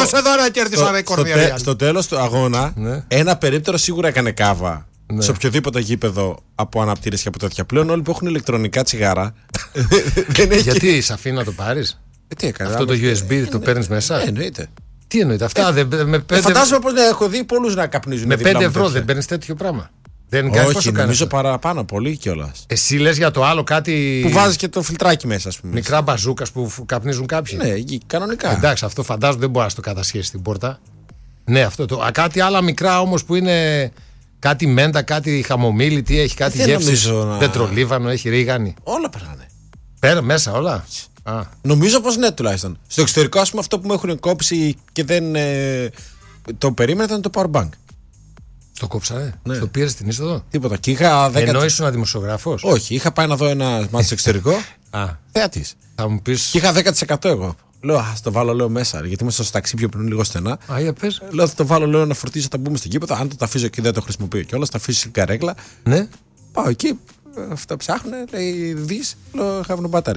Όσο εδώ να κερδίσαμε η Κορδιά. Στο τέλος του αγώνα, ένα περίπτερο σίγουρα έκανε κάβα. Σε οποιοδήποτε γήπεδο από αναπτήρες και από τέτοια. Πλέον όλοι που έχουν ηλεκτρονικά τσιγάρα. Γιατί σε αφήνει να το πάρεις? Τι έκανε? Αυτό το USB το παίρνεις μέσα? Εννοείται. Τι εννοείται? Αυτά φαντάζομαι πως έχω δει πολλούς να καπνίζουν. Με 5 ευρώ δεν παίρνεις τέτοιο πράγμα? Όχι, νομίζω παραπάνω πολύ κιόλας. Εσύ λες για το άλλο κάτι. Που βάζεις και το φιλτράκι μέσα, ας πούμε. Μικρά μπαζούκας που καπνίζουν κάποιοι. Ναι, κανονικά. Εντάξει, αυτό φαντάζομαι δεν μπορεί να το κατασχέσει στην πόρτα. Ναι, αυτό το. Κάτι άλλα μικρά όμως που είναι. Κάτι μέντα, κάτι χαμομήλι, τι έχει, κάτι γεύση. Πετρολίβανο, έχει ρίγανη. Όλα περνάνε. Πέρα μέσα, όλα. Νομίζω πως ναι, τουλάχιστον. Στο εξωτερικό, ας πούμε, αυτό που μου έχουν κόψει και δεν το περίμενα ήταν το powerbank. Το κόψανε? Ναι. Στο πήρες την είσοδο? Τίποτα. Και είχα 10... Ενώ ήσουν δημοσιογράφος? Όχι, είχα πάει να δω ένα μάτι στο εξωτερικό. Θεατής. Θα μου πεις... Και είχα 10% εγώ. Λέω, α το βάλω, λέω μέσα. Γιατί είμαστε στο ταξί πιο πριν, λίγο στενά. Για πες. Λέω, θα το βάλω, λέω, να φορτίσω, θα μπούμε στην κήπο. Αν το αφήσω εκεί, δεν το χρησιμοποιώ κιόλας. Θα αφήσω στην καρέκλα. Ναι. Πάω εκεί. Αυτά ψάχνουνε, λέει, δεις. Λέω, have no battery.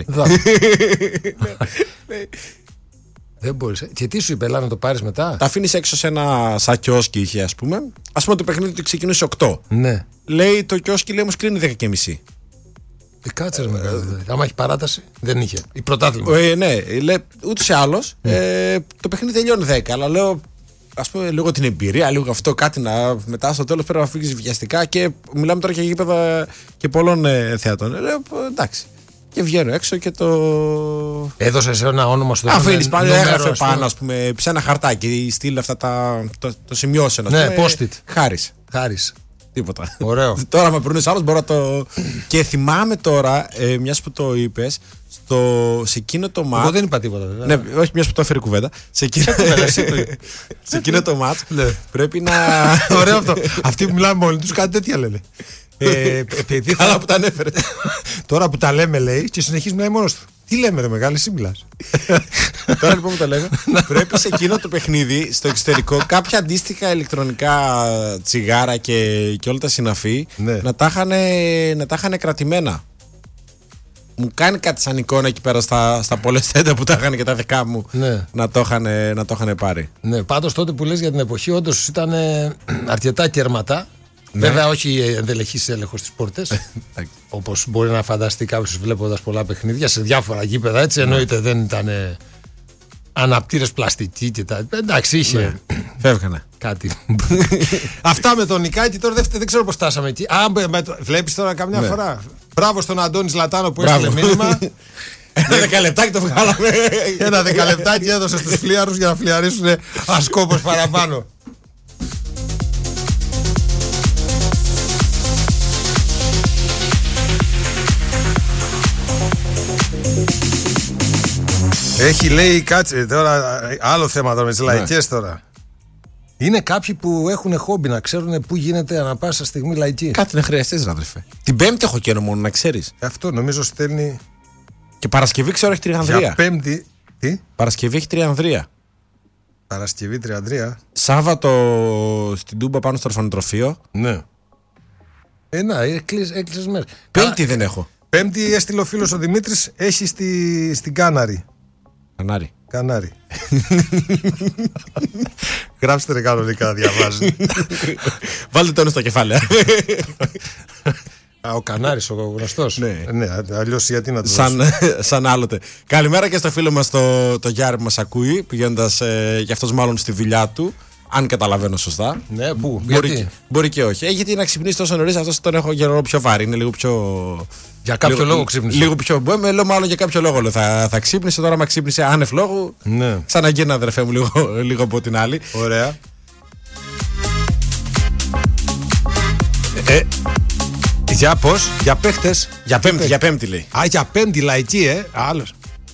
Δεν μπορείς. Και τι σου είπε, να το πάρεις μετά? Τα αφήνεις έξω σε ένα σαν κιόσκι είχε, ας πούμε. Ας πούμε το παιχνίδι του ξεκινούσε 8. Ναι. Λέει το κιόσκι, λέει, όμως κλείνει 10:30. Κάτσε ρε μεγάλο. Άμα έχει παράταση, δεν είχε. Η πρωτάθλημα. Ναι, λέει, ούτως ή άλλως το παιχνίδι τελειώνει 10. Αλλά λέω, ας πούμε, λίγο την εμπειρία, λίγο αυτό, κάτι να. Μετά στο τέλος πρέπει να φύγεις βιαστικά και μιλάμε τώρα για γήπεδα και πολλών θεατών. Λέω, εντάξει. Και βγαίνω έξω και το. Έδωσε σε ένα όνομα στο τέλος. Αφήνεις πάνω, έγραφε πάνω, ας πούμε, σε ένα χαρτάκι. Στείλε αυτά το σημειώσεων. Ναι, post-it. Χάρης. Τίποτα. Ωραίο. Τώρα με προύνες άλλος μπορώ να το. Και θυμάμαι τώρα, μιας που το είπες, σε εκείνο το μάτς. Εγώ δεν είπα τίποτα. Ναι, όχι, μιας που το έφερε κουβέντα. Σε εκείνο το μάτς πρέπει να. Ωραίο αυτό. Αυτοί που μιλάμε μόνοι τους κάτι τέτοια λένε. Καλά που τα ανέφερε. Τώρα που τα λέμε, λέει, και συνεχίζει να μιλάει μόνος του. Τι λέμε, ρε μεγάλη, εσύ μιλάς. Τώρα λοιπόν που τα λέμε, πρέπει σε εκείνο το παιχνίδι, στο εξωτερικό, κάποια αντίστοιχα ηλεκτρονικά τσιγάρα και όλα τα συναφή να τα είχαν κρατημένα. Μου κάνει κάτι σαν εικόνα εκεί πέρα στα πολεστέντα που τα είχαν και τα δικά μου να το είχαν πάρει. Ναι, πάντως τότε που λες για την εποχή, όντως ήταν αρκετά κέρματα. Ναι. Βέβαια, όχι ενδελεχής έλεγχος στις πόρτες. Όπως μπορεί να φανταστεί κάποιος βλέποντας πολλά παιχνίδια σε διάφορα γήπεδα. Έτσι εννοείται δεν ήταν αναπτήρες πλαστική και τα. Εντάξει, είχε. Φεύγανε. Κάτι. Αυτά με τον Νικάκη τώρα δεν ξέρω πώς φτάσαμε εκεί. Βλέπεις τώρα καμιά φορά. Μπράβο στον Αντώνη Ζλατάνο που έστειλε μήνυμα. Ένα 10 λεπτάκι το βγάλαμε. Ένα 10 λεπτάκι έδωσε στους φλιάρους για να φλιαρίσουν ασκόπως παραπάνω. Έχει, λέει, κάτσε τώρα, άλλο θέμα τώρα με τις λαϊκές τώρα. Είναι κάποιοι που έχουν χόμπι να ξέρουν πού γίνεται ανά πάσα στιγμή λαϊκή. Κάτι να χρειαστείς, ρε αδερφέ. Την Πέμπτη έχω καιρό μόνο, να ξέρεις. Αυτό νομίζω στέλνει. Και Παρασκευή ξέρω έχει Τριανδρία. Για Πέμπτη. Τι? Παρασκευή έχει Τριανδρία. Παρασκευή Τριανδρία. Σάββατο στην Τούμπα πάνω στο ορφανοτροφείο. Ναι. Έκλεισες μέρες. Πέμπτη δεν έχω. Πέμπτη έστειλε ο φίλος ο Δημήτρης, έχει στην Κάναρη. Κανάρι. Γράψτε ρε κανονικά, διαβάζει. Βάλτε το ένα στα κεφάλαια. Ο Κανάρης, ο γνωστός. Ναι, αλλιώς γιατί να το σαν άλλοτε. Καλημέρα και στο φίλο μας το Γιάρη που μας ακούει, πηγαίνοντας για αυτός μάλλον στη δουλειά του. Αν καταλαβαίνω σωστά. Ναι, πού, μπορεί και όχι. Γιατί να ξυπνήσει τόσο νωρίς, αυτός τον έχω γερό πιο βάρη. Είναι λίγο πιο. Για κάποιο λόγο ξύπνησε. Λίγο πιο. Λέω μάλλον για κάποιο λόγο. Θα ξύπνησε, τώρα μα ξύπνησε άνευ λόγου. Ναι. Ξαναγίνει, αδερφέ μου, λίγο από την άλλη. Ωραία. Για πώς, για παίχτες. Για πέμπτη λέει. Για Πέμπτη λαϊκή, άλλος.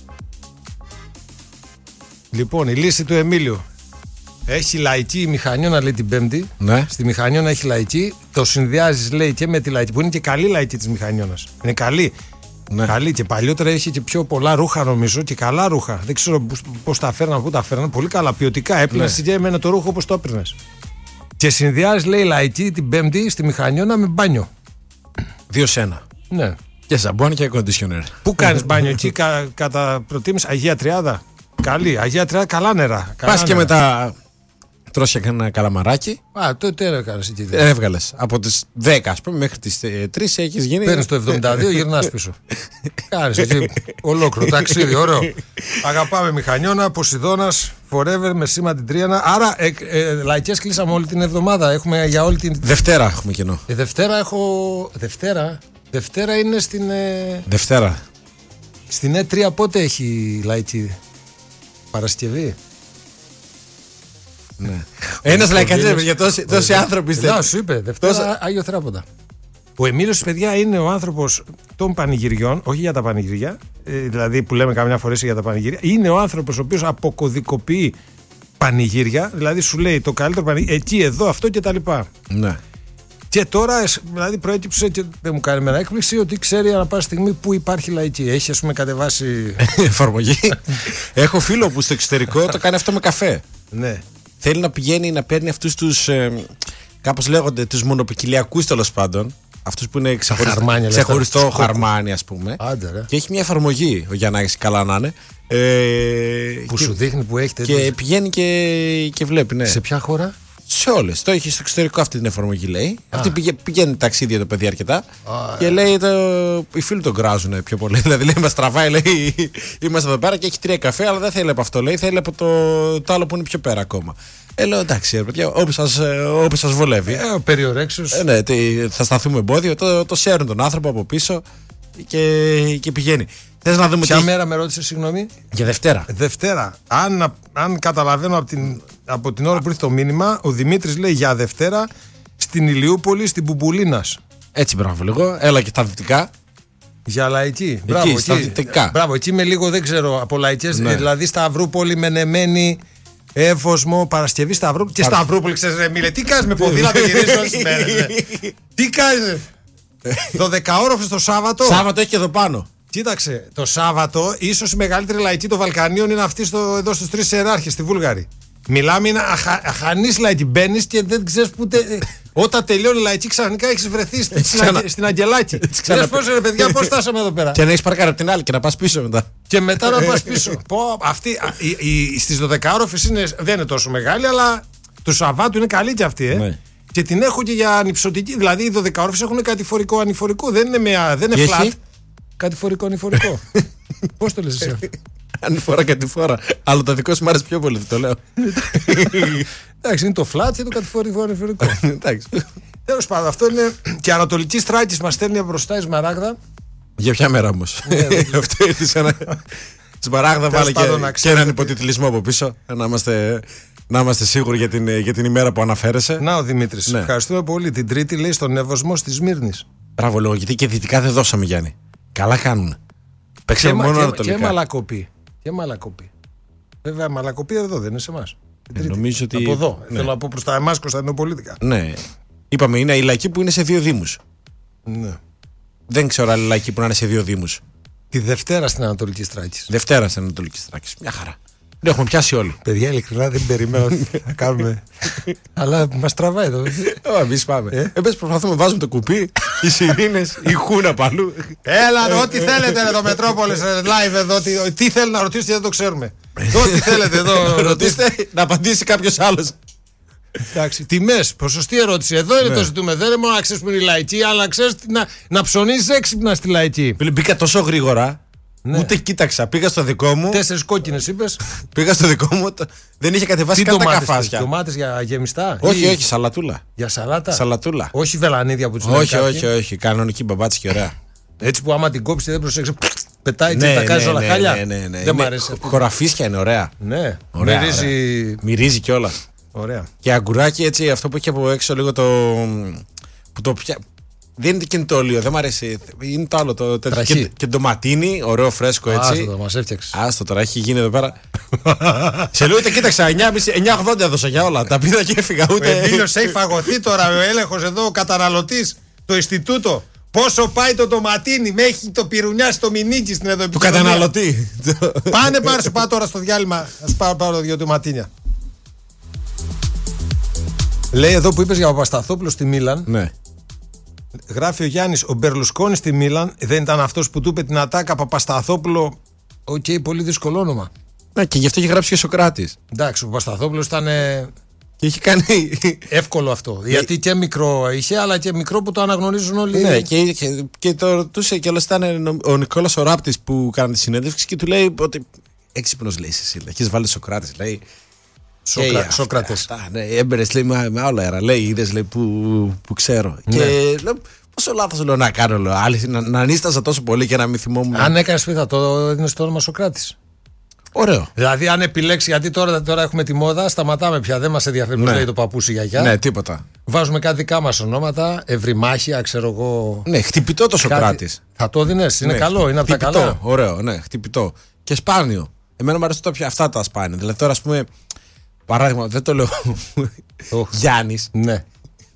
Λοιπόν, η λύση του Εμίλιου. Έχει λαϊκή η Μηχανιώνα, λέει, την Πέμπτη. Ναι. Στη Μηχανιώνα έχει λαϊκή. Το συνδυάζεις, λέει, και με τη λαϊκή, που είναι και καλή λαϊκή της Μηχανιώνας. Είναι καλή. Ναι. Καλή, και παλιότερα είχε και πιο πολλά ρούχα, νομίζω, και καλά ρούχα. Δεν ξέρω πώς τα φέρναν, πού τα φέρναν. Πολύ καλά, ποιοτικά. Έπαιρνες και έμενε το ρούχο όπως το έπαιρνες. Και συνδυάζεις, λέει, λαϊκή την Πέμπτη στη Μηχανιώνα με μπάνιο. 2-1. Ναι. Και σαμπόνι και κοντισιονέρ. Πού κάνεις μπάνιο εκεί, κατά προτίμηση, Αγία Τριάδα. Καλή. Αγία Τριάδα, καλά νερά. Πας και μετά τρως και ένα καλαμαράκι. Τότε έκανες εκεί. Έβγαλες. Από τις 10 ας πούμε μέχρι τις 3 έχεις γίνει. Παίρνεις το 72, γυρνάς πίσω. Κάνεις εκεί ολόκληρο ταξίδι, ωραίο. Αγαπάμε Μηχανιώνα, Ποσειδώνας, Forever με σήμα την Τρίανα. Άρα λαϊκές κλείσαμε όλη την εβδομάδα. Έχουμε για όλη την. Δευτέρα έχουμε κενό. Δευτέρα έχω. Δευτέρα είναι στην. Δευτέρα. Στην E3 πότε έχει λαϊκή? Παρασκευή. Ναι. Ένας λαϊκατζής για τόσοι άνθρωποι. Να σου είπε, Δευτέρα Άγιο Θράποντα. Ο Εμίλιος, παιδιά, είναι ο άνθρωπος των πανηγυριών, όχι για τα πανηγυριά, δηλαδή που λέμε καμιά φορά για τα πανηγύρια. Είναι ο άνθρωπος ο οποίος αποκωδικοποιεί πανηγύρια, δηλαδή σου λέει το καλύτερο πανηγύρι, εκεί, εδώ, αυτό κτλ. Ναι. Και τώρα, δηλαδή, προέκυψε και δεν μου κάνει εμένα έκπληξη ότι ξέρει ανά πάσα στιγμή που υπάρχει λαϊκή. Έχει, ας πούμε, κατεβάσει. Εφαρμογή. Έχω φίλο που στο εξωτερικό το κάνει αυτό με καφέ. Ναι. Θέλει να πηγαίνει να παίρνει αυτούς τους, κάπως λέγονται, τους μονοπικιλιακούς τέλος πάντων. Αυτούς που είναι ξεχωριστό χαρμάνι, ας πούμε. Άντε, και έχει μια εφαρμογή ο Γιαννάκης, καλά να είναι. Που σου δείχνει που έχει τέτοιο. Και πηγαίνει και βλέπει, ναι. Σε ποια χώρα? Σε όλες. Το έχει στο εξωτερικό αυτή την εφαρμογή, λέει. Αυτή πηγαίνει ταξίδια το παιδί αρκετά. Και λέει, οι φίλοι τον κράζουν πιο πολύ. Δηλαδή, λέει, μας τραβάει, λέει, είμαστε εδώ πέρα και έχει 3 καφέ, αλλά δεν θέλει από αυτό, λέει. Θέλει από το άλλο που είναι πιο πέρα ακόμα. Λέω, εντάξει, παιδιά, όπου σας βολεύει. Περιορέξεως. Ναι, θα σταθούμε εμπόδιο. Το σέρνουν τον άνθρωπο από πίσω και πηγαίνει. Θες να δούμε ποια μέρα με ρώτησε, συγγνώμη? Για Δευτέρα. Δευτέρα. Αν καταλαβαίνω από την ώρα που ήρθε το μήνυμα, ο Δημήτρης λέει για Δευτέρα στην Ηλιούπολη, στην Μπουμπουλίνας. Έτσι, μπράβο λίγο. Έλα και τα δυτικά. Για λαϊκή. Μπράβο, στα δυτικά. Μπράβο, εκεί με λίγο δεν ξέρω από λαϊκές. Ναι. Δηλαδή Σταυρούπολη, Μενεμένη, Εύωσμο, Παρασκευή, Σταυρούπολη. Και Σταυρούπολη, ξέρεις, ρε Μίλε, τι κάνεις με ποδήλατο γυρίζεις όλες τις μέρες? Τι κάνεις? 12ώροφες το Σάββατο. Σάββατο έχει και εδώ πάνω. Κοίταξε, το Σάββατο ίσως η μεγαλύτερη λαϊκή των Βαλκανίων είναι αυτή εδώ στους 3 ιεράρχες στη Βούλγαρη. Μιλάμε, είναι αχανής λαϊκή. Μπαίνεις και δεν ξέρεις που. Όταν τελειώνει η λαϊκή, ξαφνικά έχεις βρεθεί στην Αγγελάκη. Ξέρεις πώς, ρε παιδιά, πώς φτάσαμε εδώ πέρα. Και να έχεις παρκάρει από την άλλη και να πας πίσω μετά. Και μετά να πας πίσω. Αυτή στις 12ώροφες δεν είναι τόσο μεγάλη, αλλά του Σαββάτου είναι καλή και αυτή, Ναι. Και την έχω και για ανυψωτική. Δηλαδή οι 12ώροφες έχουν κατηφορικό ανηφορικό. Δεν είναι flat. Κατηφορικό ανηφορικό. Πώς το λες εσύ? Ανηφορά κατηφορά. Αλλά το δικό σου μου άρεσε πιο πολύ, το λέω. Εντάξει, είναι το flat και το κατηφορικό ανηφορικό. Εντάξει. Τέλος πάντων, αυτό είναι. Και Ανατολική Στράκης μας στέλνει από μπροστά η Σμαράγδα. Για ποια μέρα όμως? Αυτό ήρθε σε ένα. Σμαράγδα βάλε και έναν υποτιτλισμό από πίσω. Να είμαστε σίγουροι για την ημέρα που αναφέρεσαι. Να ο Δημήτρης. Ναι. Ευχαριστούμε πολύ. Την Τρίτη λέει στον Εύωσμο στη Σμύρνης. Μπράβο, λόγω, γιατί και δυτικά δεν δώσαμε, Γιάννη. Καλά κάνουν. Παίξαμε μόνο ανατολικά. Και μαλακοπή. Βέβαια, μαλακοπή εδώ δεν είναι σε εμάς. Νομίζω ότι. Από εδώ. Ναι. Θέλω να πω προς τα εμάς Κωνσταντινοπολίτικα. Ναι. Είπαμε, είναι η λαϊκή που είναι σε 2 δήμους. Ναι. Δεν ξέρω άλλη λαϊκή που να είναι σε 2 δήμους. Τη Δευτέρα στην Ανατολική Στράκης. Δευτέρα στην Ανατολική Στράκης. Μια χαρά. Δεν έχουμε πιάσει όλοι. Παιδιά, ειλικρινά δεν περιμένω να κάνουμε. Αλλά μας τραβάει εδώ. Εμείς πάμε. Εμείς προσπαθούμε, βάζουμε το κουπί, οι σιρήνες, οι χούνα παλού. Έλα, ό,τι θέλετε εδώ, Μετρόπολης live εδώ. Τι θέλει να ρωτήσετε, δεν το ξέρουμε. Ό,τι θέλετε εδώ. Ρωτήστε, να απαντήσει κάποιος άλλος. Εντάξει, τιμές, ποσοστή ερώτηση. Εδώ είναι το ζητούμε. Δεν είναι μόνο να ξέρεις που είναι η λαϊκή, αλλά ξέρεις να ψωνίζεις έξυπνα στη λαϊκή. Μπήκα τόσο γρήγορα. Ναι. Ούτε κοίταξα. Πήγα στο δικό μου. 4 κόκκινες είπες. Πήγα στο δικό μου. Δεν είχε κατεβάσει καν τα καφάσια. Ντομάτες για γεμιστά. Όχι, σαλατούλα. Για σαλάτα. Σαλατούλα. Όχι βελανίδια που τους λένε. Όχι. Κανονική μπαμπάτσι και ωραία. Έτσι που άμα την κόψει δεν προσέξει. Πετάει και τα κάνει όλα χάλια. Ναι. Δεν μ' αρέσει. Χωραφίσια είναι ωραία. Ναι. Ωραία, μυρίζει κιόλα. Ωραία. Και αγκουράκι έτσι, αυτό που έχει από έξω λίγο το. Που το πια. Δεν είναι και το όλιο, δεν μ' αρέσει. Είναι το άλλο. Και ντοματίνι, ωραίο φρέσκο έτσι. Άστο το, μας έφτιαξε. Άστο τώρα, έχει γίνει εδώ πέρα. Σε λέω, κοίταξα, 9,80 έδωσα για όλα. Τα πήρα και έφυγα. Ούτε. Μήλωσε, έχει φαγωθεί τώρα ο έλεγχος εδώ, ο καταναλωτής, το Ινστιτούτο. Πόσο πάει το ντοματίνι, με έχει το πυρουνιάσει το μηνίκι στην εδώ. Του καταναλωτή. Πάνε πάρε σου, πάω τώρα στο διάλειμμα. Α σου πάρω 2 ντοματίνια. Λέει εδώ που είπες για ο Παπασταθόπουλο στη Μίλαν. Ναι. Γράφει ο Γιάννης, ο Μπερλουσκόνη στη Μίλαν δεν ήταν αυτός που του είπε την ατάκα Παπασταθόπουλο. Οκ, πολύ δύσκολο όνομα. Ναι, και γι' αυτό είχε γράψει και ο Σοκράτης. Εντάξει, ο Παπασταθόπουλος ήταν. Και είχε κάνει. Εύκολο αυτό. Γιατί και μικρό είχε, αλλά και μικρό που το αναγνωρίζουν όλοι. Ναι, και το ρωτούσε κιόλας. Ήταν ο Νικόλας ο Ράπτης που κάνει τη συνέντευξη και του λέει ότι. Έξυπνος λέει εσύ, έχεις βάλει Σοκράτης. Λέει. Σόκρατες. Ναι, έμπαιρες λέει με άλλο αέρα. Λέει, είδες λέει που ξέρω. Ναι. Και λέω, πόσο λάθος λέω να κάνω, λέω. Να ανίσταζα τόσο πολύ και να μην θυμόμουν. Αν έκανες πει, θα το έδινες το όνομα Σοκράτης. Ωραίο. Δηλαδή, αν επιλέξει, γιατί τώρα έχουμε τη μόδα, σταματάμε πια. Δεν μας ενδιαφέρει πώς λέει το παππούσι γιαγιά. Ναι, τίποτα. Βάζουμε κάτι δικά μας ονόματα, Ευρυμάχια, ξέρω εγώ. Ναι, χτυπητό το Σοκράτης. Θα το δίνεις, είναι καλό, είναι από τα καλά. Ωραίο, ναι, χτυπητό. Και σπάνιο. Εμένα μου αρέσουν αυτά τα σπάνια. Δηλαδή, τώρα, ας πούμε, παράδειγμα, δεν το λέω. Γιάννης. Ναι.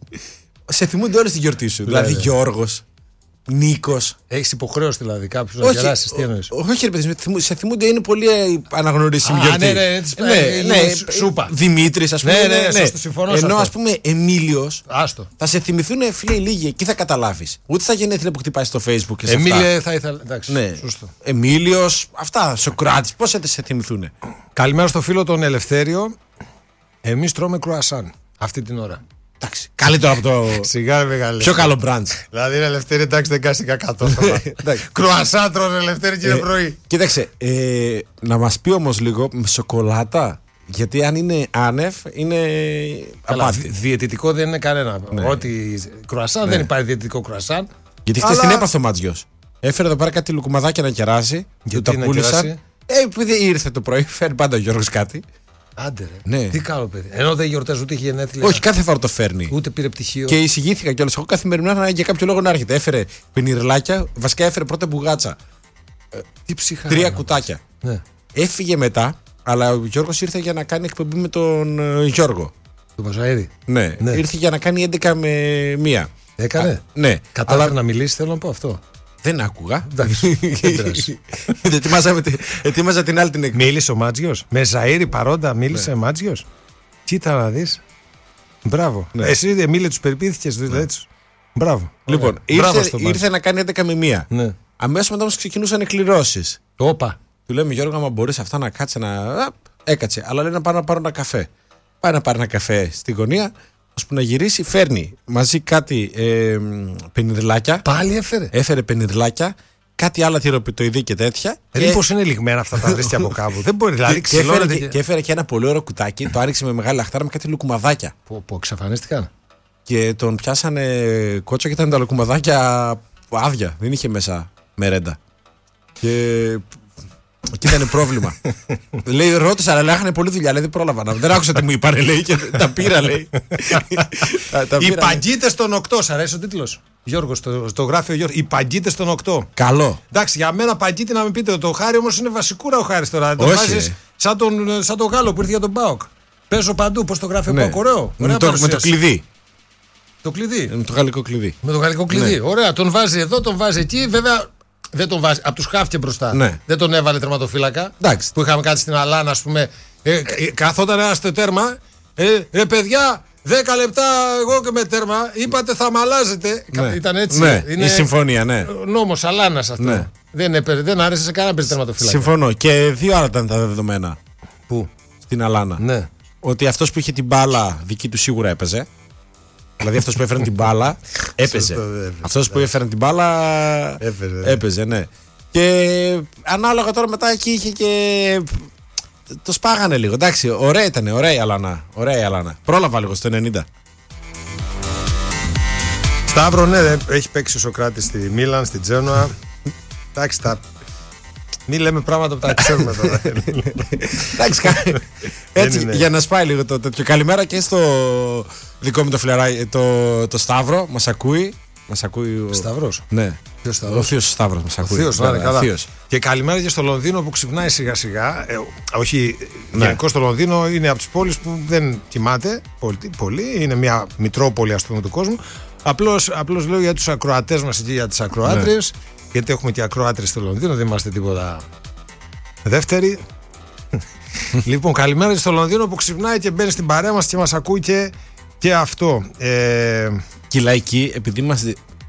Σε θυμούνται όλες τη γιορτή σου. Δηλαδή, Γιώργος. Νίκος. Έχεις υποχρέωση δηλαδή κάποιος να γεράσεις, τι εννοείς? Όχι, ρε παιδί, σε θυμούνται, είναι πολύ αναγνωρίσιμη γιορτή. Ναι, σούπα. Δημήτρης, ας πούμε. Ναι, συμφωνώ. Ενώ ας πούμε Εμίλιος. Άστο. Θα σε θυμηθούν φίλοι λίγοι, εκεί θα καταλάβεις. Ούτε στα γενέθλια που χτυπάει στο Facebook και σε αυτά. Εμίλια θα ήθελα. Εντάξει, ναι. Σωστό. Εμίλιος, αυτά, Σοκράτης, πώς θα σε θυμηθούν? Καλημέρα στο φίλο τον Ελευθέριο. Εμείς τρώμε κρουασάν αυτή την ώρα. Εντάξει, καλύτερο από το. Σιγά μεγάλη. Πιο καλό μπραντς. Δηλαδή είναι Ελευθέρη, εντάξει, δεν κάστηκα 100. Κρουασάν τρώνε Ελευθέρη και πρωί. Κοίταξε, να μας πει όμως λίγο με σοκολάτα. Γιατί αν είναι άνευ, είναι απάτη. Διαιτητικό δεν είναι κανένα. Ότι κρουασάν δεν υπάρχει διαιτητικό κρουασάν. Γιατί χθες την έπαθε ο Μάτζιος. Έφερε εδώ πέρα κάτι λουκουμαδάκια να κεράσει. Γιατί τα πούλησαν. Επειδή ήρθε το πρωί, φέρνει πάντα ο Γιώργος κάτι. Άντε ρε. Ναι. Τι καλό παιδί. Ενώ δεν γιορτάζει ούτε έχει γενέθλια. Όχι, κάθε φορά το φέρνει. Ούτε πήρε πτυχίο. Και εισηγήθηκα κιόλας. Εγώ καθημερινά για κάποιο λόγο να έρχεται. Έφερε πενιρλάκια. Βασικά έφερε πρώτα μπουγάτσα. Τι ψυχά. 3 κουτάκια. Ναι. Έφυγε μετά, αλλά ο Γιώργος ήρθε για να κάνει εκπομπή με τον Γιώργο. Τον Παζαίδη. Ναι. Ήρθε για να κάνει 11 με 1. Έκανε. Ναι. Κατάλαβε να μιλήσει, θέλω να πω αυτό. Δεν άκουγα. Ετοίμαζα την άλλη την εκπομπή. Μίλησε ο Μάτζιος. Με Ζαΐρη παρόντα μίλησε ο Μάτζιος. Κοίτα να δεις. Μπράβο. Εσύ μίλε τους περιποιήθηκες δηλαδή. Μπράβο. Λοιπόν, ήρθε να κάνει 11 με 1. Αμέσως μετά όμως ξεκινούσαν οι κληρώσεις. Όπα. Του λέμε, Γιώργο, άμα μπορείς αυτά να κάτσε να. Έκατσε. Αλλά λέει να πάω να πάρω ένα καφέ. Πάει να πάρει ένα καφέ στη γωνία. Ώσπου να γυρίσει, φέρνει μαζί κάτι πενιρλάκια. Πάλι έφερε. Έφερε πενιρλάκια, κάτι άλλα θηροπιτοειδή και τέτοια. Πώς είναι λιγμένα αυτά τα βρίσκια από κάπου. Δεν μπορεί δηλαδή. Και έφερε και ένα πολύ ωραίο κουτάκι. Το άνοιξε με μεγάλη λαχτάρα με κάτι λουκουμαδάκια. Που εξαφανίστηκαν. Και τον πιάσανε κότσο και ήταν τα λουκουμαδάκια άδεια. Δεν είχε μέσα μερέντα. Και ήταν πρόβλημα. Λέει, ρώτησα, αλλά είχαν πολλή δουλειά. Λέει, δεν πρόλαβα. Δεν άκουσα τι μου είπανε, λέει, και τα πήρα, λέει. Οι παγκίτες των 8. Σ' αρέσει ο τίτλος? Γιώργος, το γράφει ο Γιώργος. Οι παγκίτες των 8. Καλό. Εντάξει, για μένα παγκίτη να μην πείτε. Το Χάρη όμως είναι βασικούρα ο Χάρης τώρα. Το βάζεις σαν τον Γάλλο που ήρθε για τον ΠΑΟΚ. Παίζω παντού, πώς το γράφει ο ΠΑΟΚ. Ωραίο. Με το κλειδί. Το κλειδί. Με το γαλλικό κλειδί. Με το γαλλικό κλειδί. Ωραία, τον βάζει εδώ, τον βάζει εκεί. Βέβαια. Δεν τον βάζει από τους χάφτια μπροστά. Ναι. Δεν τον έβαλε τερματοφύλακα. Εντάξει. Που είχαμε κάτι στην Αλάνα, ας πούμε. Καθόταν ένα στο τέρμα. Ρε παιδιά, 10 λεπτά εγώ και με τέρμα. Είπατε θα μ' αλλάζετε. Ναι. Ήταν έτσι. Ναι. Είναι η συμφωνία, ναι. Νόμος Αλάνας αυτό. Ναι. Δεν άρεσε σε κανένα παίζει τερματοφύλακα. Συμφωνώ. Και 2 άλλα ήταν τα δεδομένα. Πού? Στην Αλάνα. Ναι. Ότι αυτός που είχε την μπάλα δική του σίγουρα έπαιζε. Δηλαδή αυτός που έφερε την μπάλα έπαιζε. Αυτός που έφερε την μπάλα έπαιζε, ναι. Και ανάλογα τώρα μετά εκεί είχε και. Το σπάγανε λίγο. Εντάξει, ωραία ήταν, ωραία η Αλάνα. Πρόλαβα λίγο στο 90. Σταύρο, ναι, έχει παίξει ο Σοκράτης στη Μίλαν, στη Τζένοα. Εντάξει, μην λέμε πράγματα που τα ξέρουμε τώρα. Εντάξει, έτσι για να σπάει λίγο το τέτοιο. Καλημέρα και στο δικό μου το φιλεράκι, το Σταύρο. Μας ακούει. Σταύρος. Ναι. Ο Θείος Σταύρος μας ακούει. Ο Θείος, καλά. Και καλημέρα και στο Λονδίνο που ξυπνάει σιγά σιγά. Όχι, γενικώς στο Λονδίνο είναι από τις πόλεις που δεν κοιμάται πολύ. Είναι μια μητρόπολη, ας πούμε, του κόσμου. Απλώς λέω για τους ακροατές μας και για τις ακροάτριες. Γιατί έχουμε και ακροάτριες στο Λονδίνο, δεν είμαστε τίποτα δεύτεροι. Λοιπόν, καλημέρα και στο Λονδίνο που ξυπνάει και μπαίνει στην παρέα μας και μας ακούει και αυτό. Και οι λαϊκοί, επειδή είμαστε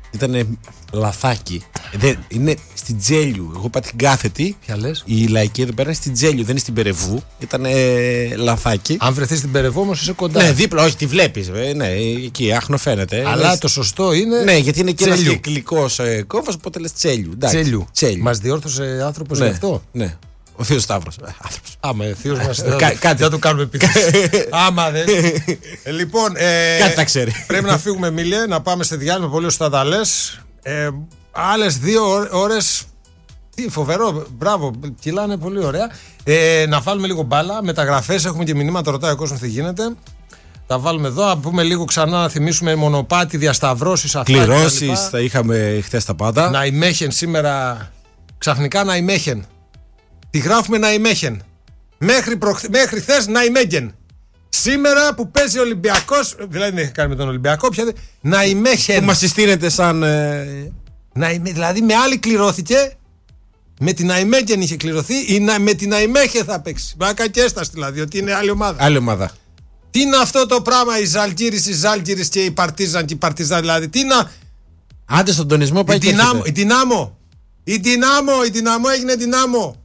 Ήταν λαθάκι. Είναι στην Τζέλιου. Εγώ είπα την κάθετη. Ποια λες? Η λαϊκή εδώ πέρα είναι στην Τζέλιου, δεν είναι στην Περεβού. Ήταν λαθάκι. Αν βρεθεί στην Περεβού όμως είσαι κοντά. Ναι, δίπλα, όχι, τη βλέπεις. Ναι, εκεί, άχνο φαίνεται. Αλλά το σωστό είναι. Ναι, γιατί είναι και ένας κυκλικός κόμβος, οπότε λες Τσέλιου. Τσέλιου. Μας διόρθωσε άνθρωπος γι' αυτό. Ναι. Ο Θείος Σταύρος. Άμα Θείος μας δεν το κάνουμε επίθεση. Άμα δεν. Λοιπόν, κάτι τα ξέρει. Πρέπει να φύγουμε, Μίλε, να πάμε σε διάλειμμα. Πολύ σωστά τα λες. Άλλες 2 ώρες. Τι φοβερό, μπράβο, κυλάνε πολύ ωραία. Να βάλουμε λίγο μπάλα. Μεταγραφές, έχουμε και μηνύματα, ρωτάει ο κόσμος τι γίνεται. Τα βάλουμε εδώ, να πούμε λίγο ξανά, να θυμίσουμε μονοπάτι, διασταυρώσεις, κληρώσεις, τα είχαμε χθες τα πάντα. Ναϊμέχεν σήμερα, ξαφνικά Ναϊμέχεν. Τη γράφουμε Ναϊμέχεν. Μέχρι χθες Ναϊμέγεν. Σήμερα που παίζει ο Ολυμπιακός, δηλαδή δεν έχει κάνει με τον Ολυμπιακό, πια Ναϊμέχεν. Που μας συστήνεται σαν. Δηλαδή με άλλη κληρώθηκε. Με την Ναϊμέγεν είχε κληρωθεί, με την Ναϊμέχεν θα παίξει. Μπάκα και έσταση δηλαδή, ότι είναι άλλη ομάδα. Άλλη ομάδα. Τι είναι αυτό το πράγμα, η Ζαλγκύρης και η Παρτίζαν και η Παρτίζαν, δηλαδή. Τι να. Άντε στον τονισμό πάει η Δυνάμο έγινε Δυνάμο.